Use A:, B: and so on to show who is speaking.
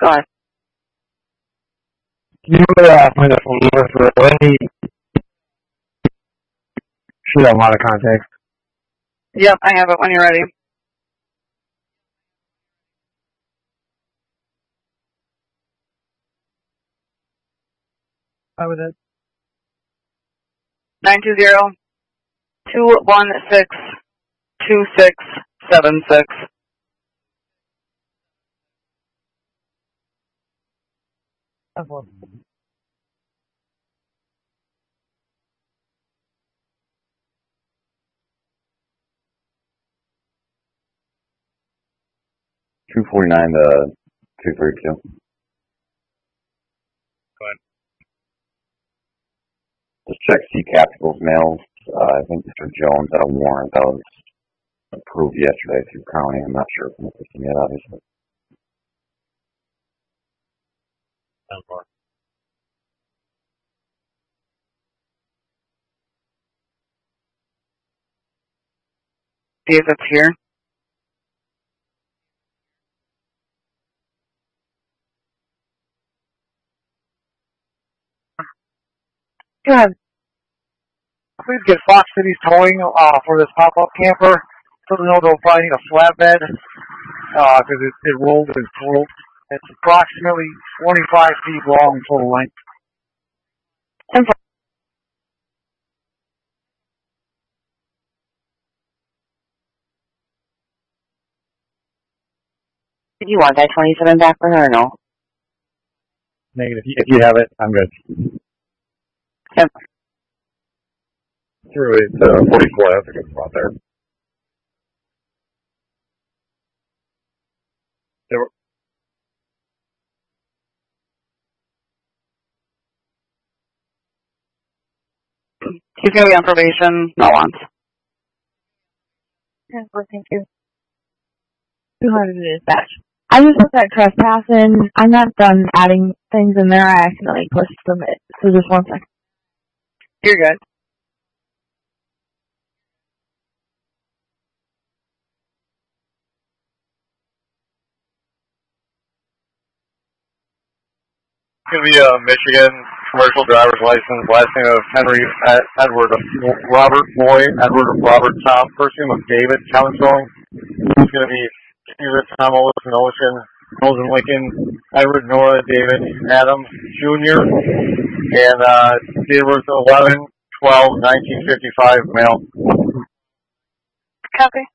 A: Go ahead.
B: Can you find a phone number for Lenny? Should have a lot of contacts.
A: Yep, I have it when you're ready.
B: How was it?
A: 920-216-2676.
B: That's one.
C: $249 to $232.
B: Go ahead.
C: Just check C Capital's mails. I think Mr. Jones had a warrant that was approved yesterday through county. I'm not sure if I'm missing it, obviously.
A: See if it's here.
B: Go ahead. Please get Fox City's towing for this pop-up camper. So they know they'll probably need a flatbed because it rolled and twirled. It's approximately 25 feet long total length.
A: Did you want that 27 back for her or no?
B: Negative. If you have it, I'm good.
A: Yep.
C: Through it, 44, that's a good spot there.
A: He's going to be on probation, not once.
D: Yeah, well, thank you. 200 is that. I just looked at trespassing. I'm not done adding things in there. I accidentally pushed submit. So just 1 second.
A: You're good.
B: It's going to be a Michigan commercial driver's license. Last name of Henry Edward Robert Boy, Edward Robert Tom. First name of David Counseling. It's going to be Stephen Thomas and Ocean, Rosen Lincoln, Edward Nora David Adams Jr. And date of birth 11/12/1955, male.
A: Copy.